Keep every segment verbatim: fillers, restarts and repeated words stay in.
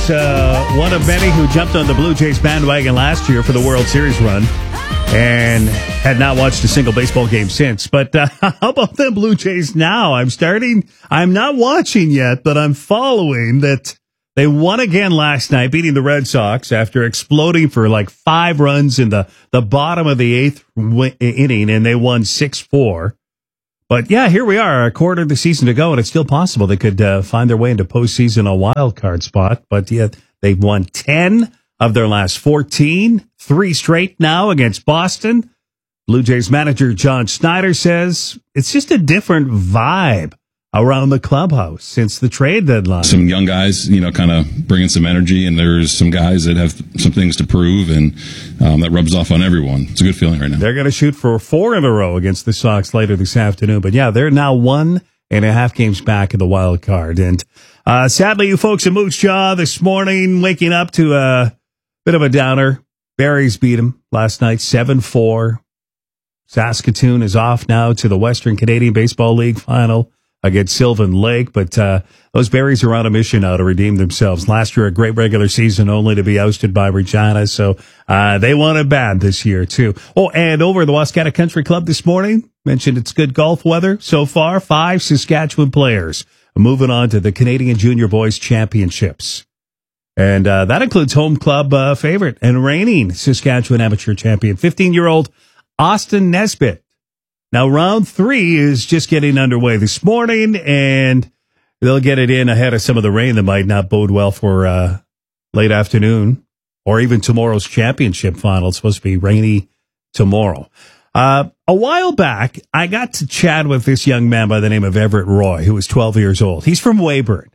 is uh, one of many who jumped on the Blue Jays bandwagon last year for the World Series run and had not watched a single baseball game since. But uh, how about the Blue Jays now? I'm starting, I'm not watching yet, but I'm following that they won again last night, beating the Red Sox after exploding for like five runs in the, the bottom of the eighth w- inning, and they won six four. But yeah, here we are, a quarter of the season to go, and it's still possible they could uh, find their way into postseason, a wild card spot. But yeah, they've won ten of their last fourteen, three straight now against Boston. Blue Jays manager John Schneider says it's just a different vibe around the clubhouse since the trade deadline. Some young guys, you know, kind of bringing some energy, and there's some guys that have some things to prove, and um, that rubs off on everyone. It's a good feeling right now. They're going to shoot for four in a row against the Sox later this afternoon. But yeah, they're now one and a half games back in the wild card. And uh, sadly, you folks in Moose Jaw this morning waking up to a bit of a downer. Berries beat them last night, seven four. Saskatoon is off now to the Western Canadian Baseball League final against Sylvan Lake, but uh, those Berries are on a mission now to redeem themselves. Last year, a great regular season, only to be ousted by Regina, so uh, they want it bad this year, too. Oh, and over at the Wascana Country Club this morning, mentioned it's good golf weather so far. Five Saskatchewan players moving on to the Canadian Junior Boys Championships. And uh, that includes home club uh, favorite and reigning Saskatchewan amateur champion, fifteen-year-old Austin Nesbitt. Now, round three is just getting underway this morning, and they'll get it in ahead of some of the rain that might not bode well for uh, late afternoon or even tomorrow's championship final. It's supposed to be rainy tomorrow. Uh, a while back, I got to chat with this young man by the name of Everett Roy, who was twelve years old. He's from Weyburn.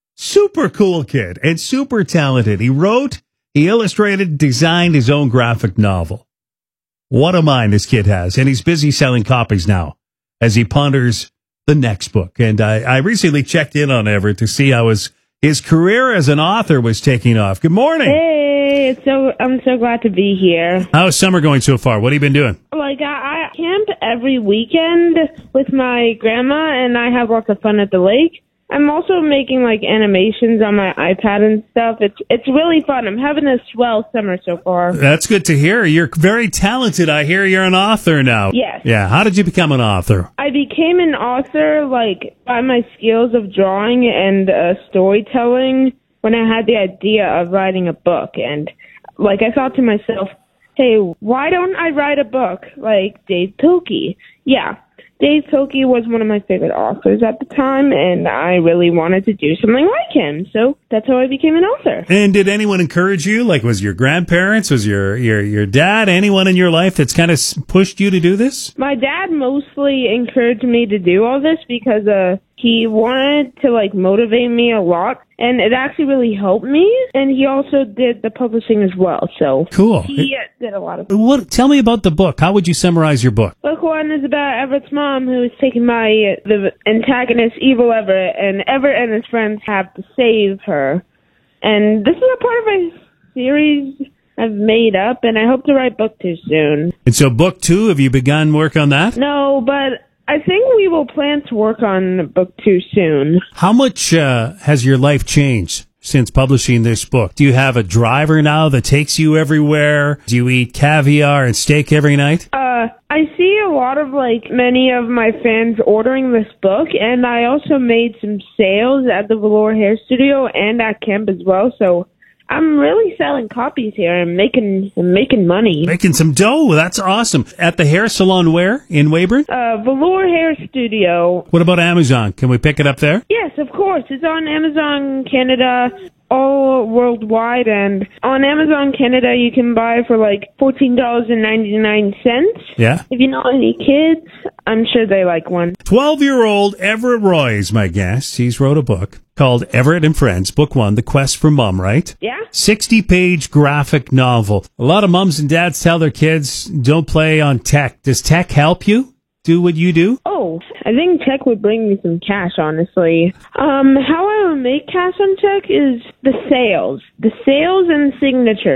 Super cool kid and super talented. He wrote, he illustrated, designed his own graphic novel. What a mind this kid has, and he's busy selling copies now as he ponders the next book. And I, I recently checked in on Everett to see how his, his career as an author was taking off. Good morning. Hey, it's so I'm so glad to be here. How's summer going so far? What have you been doing? Like, I, I camp every weekend with my grandma, and I have lots of fun at the lake. I'm also making, like, animations on my iPad and stuff. It's it's really fun. I'm having a swell summer so far. That's good to hear. You're very talented. I hear you're an author now. Yes. Yeah. How did you become an author? I became an author, like, by my skills of drawing and uh, storytelling when I had the idea of writing a book. And, like, I thought to myself, hey, why don't I write a book like Dave Pilkey? Yeah. Dave Pilkey was one of my favorite authors at the time, and I really wanted to do something like him, so that's how I became an author. And did anyone encourage you? Like, was your grandparents, was your your, your dad, anyone in your life that's kind of pushed you to do this? My dad mostly encouraged me to do all this because uh, he wanted to, like, motivate me a lot, and it actually really helped me, and he also did the publishing as well, so cool. He uh, did a lot of What? Tell me about the book. How would you summarize your book? Book one is about Everett's mom, who is taken by uh, the antagonist, Evil Everett, and Everett and his friends have to save her. And this is a part of my series I've made up, and I hope to write book two soon. And so book two, have you begun work on that? No, but I think we will plan to work on book two soon. How much uh, has your life changed since publishing this book? Do you have a driver now that takes you everywhere? Do you eat caviar and steak every night? Uh, I see a lot of, like, many of my fans ordering this book, and I also made some sales at the Velour Hair Studio and at camp as well, so I'm really selling copies here and making and making money. Making some dough. That's awesome. At the hair salon where? In Weyburn? Uh, Velour Hair Studio. What about Amazon? Can we pick it up there? Yes, of course. It's on Amazon Canada, all worldwide, and on Amazon Canada you can buy for like fourteen dollars and ninety-nine cents. Yeah. If you know any kids, I'm sure they like one. twelve-year-old Everett Roy is my guest. He's wrote a book called Everett and Friends, Book One, The Quest for Mom, right? Yeah. sixty-page graphic novel. A lot of moms and dads tell their kids, don't play on tech. Does tech help you do what you do? Oh, I think tech would bring me some cash, honestly. Um, how I would make cash on tech is the sales. The sales and signatures.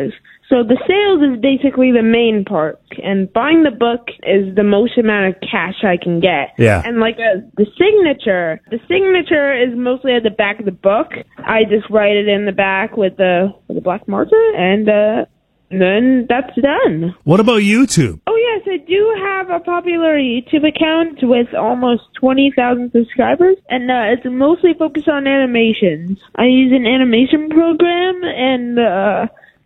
So the sales is basically the main part, and buying the book is the most amount of cash I can get. Yeah. And like a, the signature, the signature is mostly at the back of the book. I just write it in the back with the with the black marker, and uh, then that's done. What about YouTube? Oh yes, I do have a popular YouTube account with almost twenty thousand subscribers, and uh, it's mostly focused on animations. I use an animation program, and uh,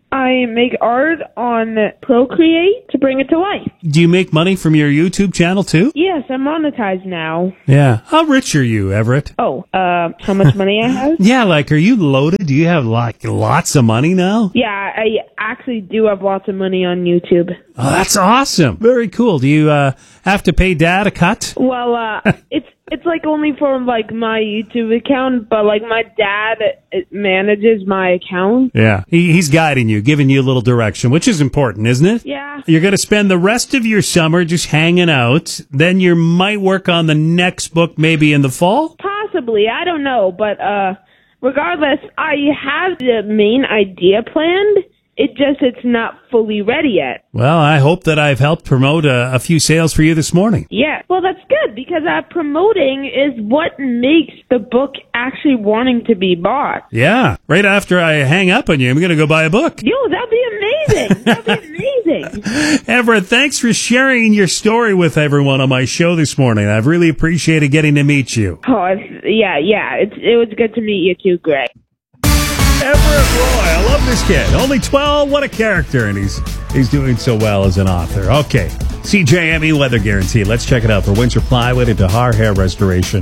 I make art on Procreate to bring it to life. Do you make money from your YouTube channel too? Yes, I'm monetized now. Yeah. How rich are you, Everett? Oh, uh, how much money I have? Yeah, like, are you loaded? Do you have like lots of money now? Yeah, I actually do have lots of money on YouTube. Oh, that's awesome. Very cool. Do you uh, have to pay Dad a cut? Well, uh, it's it's like only for like my YouTube account, but like my dad it manages my account. Yeah. He, he's guiding you, giving you a little direction, which is important, isn't it? Yeah. You're going to spend the rest of your summer just hanging out. Then you might work on the next book maybe in the fall? Possibly. I don't know. But uh, regardless, I have the main idea planned. It just, it's not fully ready yet. Well, I hope that I've helped promote a, a few sales for you this morning. Yeah. Well, that's good because uh, promoting is what makes the book actually wanting to be bought. Yeah. Right after I hang up on you, I'm going to go buy a book. Yo, that'd be amazing. That'd be amazing. Everett, thanks for sharing your story with everyone on my show this morning. I've really appreciated getting to meet you. Oh, it's, yeah, yeah. It's, it was good to meet you too, Greg. Everett Roy, I love this kid. Only twelve, what a character, and he's he's doing so well as an author. Okay, C J M E weather guarantee. Let's check it out for winter plywood and Tahar hair restoration.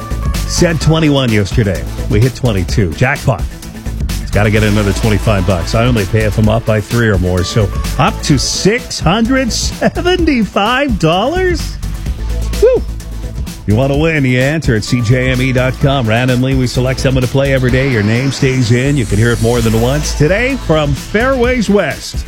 Said twenty-one yesterday. We hit twenty-two. Jackpot. It's got to get another twenty-five bucks. I only pay if I'm up by three or more, so up to six hundred seventy-five dollars. Woo! You want to win, you enter at C J M E dot com. Randomly, we select someone to play every day. Your name stays in. You can hear it more than once. Today, from Fairways West,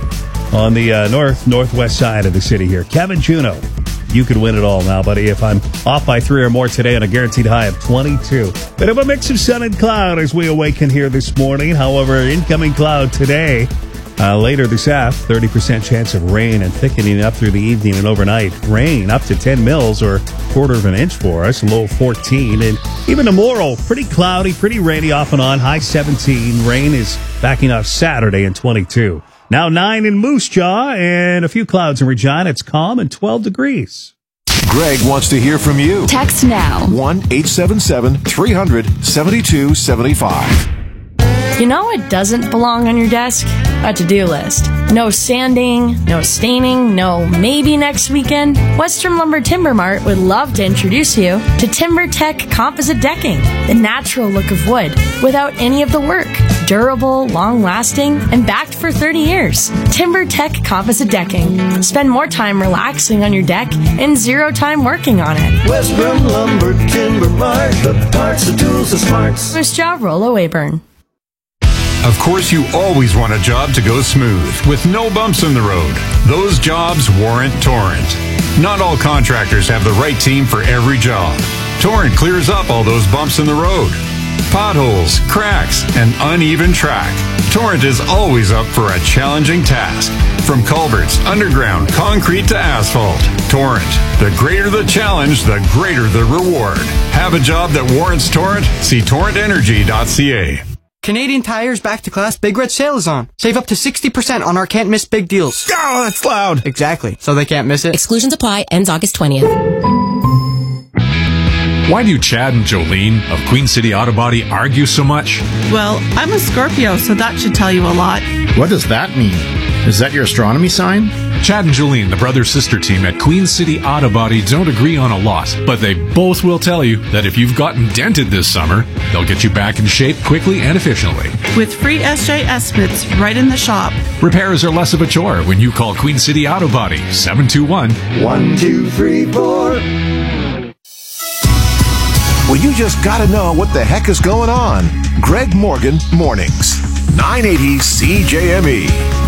on the uh, north, northwest side of the city here, Kevin Juno. You could win it all now, buddy, if I'm off by three or more today on a guaranteed high of twenty-two. Bit of a mix of sun and cloud as we awaken here this morning. However, incoming cloud today. Uh, later this afternoon, thirty percent chance of rain and thickening up through the evening and overnight. Rain up to ten mils or quarter of an inch for us, low fourteen. And even tomorrow, pretty cloudy, pretty rainy off and on, high seventeen. Rain is backing up Saturday and twenty-two. Now nine in Moose Jaw and a few clouds in Regina. It's calm and twelve degrees. Greg wants to hear from you. Text now. one eight seven seven, three hundred, seventy-two seventy-five. You know what doesn't belong on your desk? A to-do list. No sanding, no staining, no maybe next weekend. Western Lumber Timber Mart would love to introduce you to TimberTech Composite Decking, the natural look of wood without any of the work. Durable, long-lasting, and backed for thirty years. TimberTech Composite Decking. Spend more time relaxing on your deck and zero time working on it. Western Lumber Timber Mart, the parts, the tools, the smarts. Moose Jaw, Rollo Weyburn. Of course, you always want a job to go smooth, with no bumps in the road. Those jobs warrant Torrent. Not all contractors have the right team for every job. Torrent clears up all those bumps in the road. Potholes, cracks, and uneven track. Torrent is always up for a challenging task. From culverts, underground, concrete to asphalt. Torrent. The greater the challenge, the greater the reward. Have a job that warrants Torrent? See torrent energy dot c a. Canadian Tire's Back to Class Big Red Sale is on. Save up to sixty percent on our can't miss big deals. Oh, that's loud. Exactly. So they can't miss it. Exclusions apply. Ends August twentieth. Why do Chad and Jolene of Queen City Auto Body argue so much? Well, I'm a Scorpio, so that should tell you a lot. What does that mean? Is that your astronomy sign? Chad and Jolene, the brother-sister team at Queen City Auto Body, don't agree on a lot, but they both will tell you that if you've gotten dented this summer, they'll get you back in shape quickly and efficiently. With free S J estimates right in the shop. Repairs are less of a chore when you call Queen City Auto Body, seven two one, one two three four. Well, you just gotta know what the heck is going on. Greg Morgan Mornings, nine eighty C J M E.